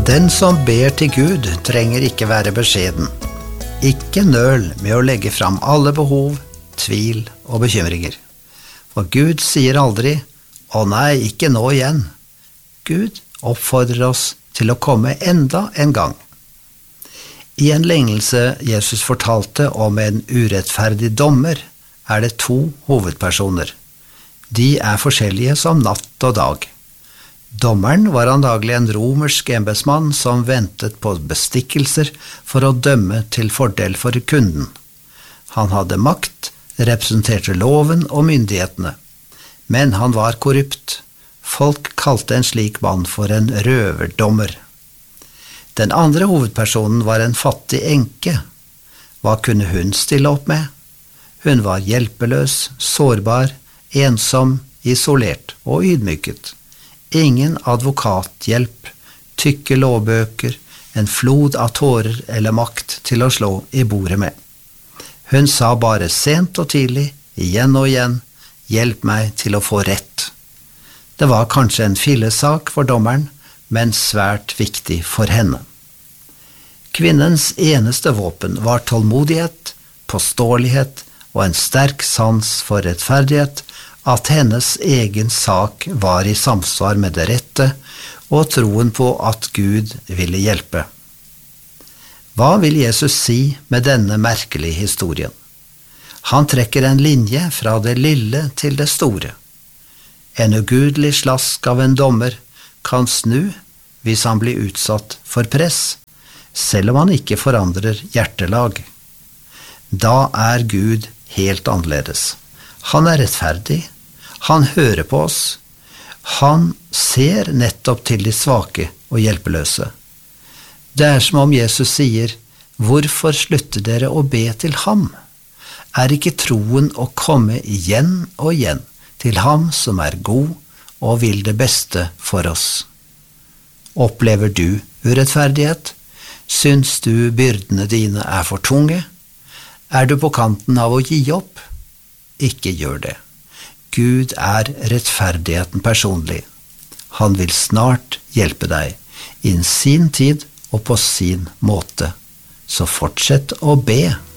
Den som ber til Gud trenger ikke være beskjeden. Ikke nøl med å legge fram alle behov, tvil og bekymringer. For Gud sier aldri, «Å nei, ikke nå igjen». Gud oppfordrer oss til å komme enda en gang. I en lignelse Jesus fortalte om en urettferdig dommer, er det to hovedpersoner. De er forskjellige som natt og dag. Dommeren var antagelig en romersk embetsmann som ventet på bestikkelser for å dømme til fordel for kunden. Han hadde makt, representerte loven og myndighetene, men han var korrupt. Folk kalte en slik mann for en røverdommer. Den andre hovedpersonen var en fattig enke. Hva kunne hun stille opp med? Hun var hjelpeløs, sårbar, ensom, isolert og ydmyket. Ingen advokathjelp, tykke lovbøker, en flod av tårer eller makt til å slå i bordet med. Hun sa bare sent og tidlig, igjen og igjen, hjelp meg til å få rett. Det var kanskje en fillesak for dommeren, men svært viktig for henne. Kvinnens eneste våpen var tålmodighet, påståelighet og en sterk sans for rettferdighet, at hennes egen sak var i samsvar med det rette, og troen på at Gud ville hjelpe. Hva vil Jesus si med denne merkelige historien? Han trekker en linje fra det lille til det store. En ugudelig slask av en dommer kan snu hvis han blir utsatt for press, selv om han ikke forandrer hjertelag. Da er Gud helt annerledes. Han er rettferdig, han hører på oss, han ser nettopp til de svake og hjelpeløse. Det er som om Jesus sier, hvorfor slutter dere å be til ham? Er ikke troen å komme igjen og igjen til ham som er god og vil det beste for oss? Opplever du urettferdighet? Syns du byrdene dine er for tunge? Er du på kanten av å gi opp? Ikke gjør det. Gud er rettferdigheten personlig. Han vil snart hjelpe deg, innen sin tid og på sin måte. Så fortsett å be.